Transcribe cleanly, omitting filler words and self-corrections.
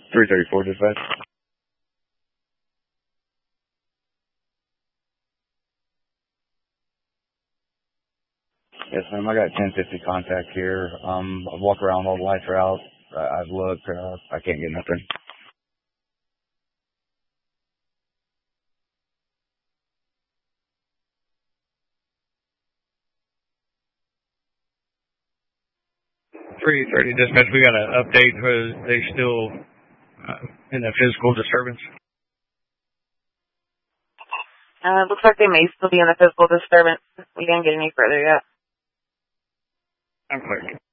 334 dispatch. Yes, ma'am. I got 1050 contact here. I've walked around, all the lights are out. I've looked. I can't get nothing. .330 dispatch. We got an update. Are they still in a physical disturbance? Looks like they may still be in a physical disturbance. We didn't get any further yet. I'm clear.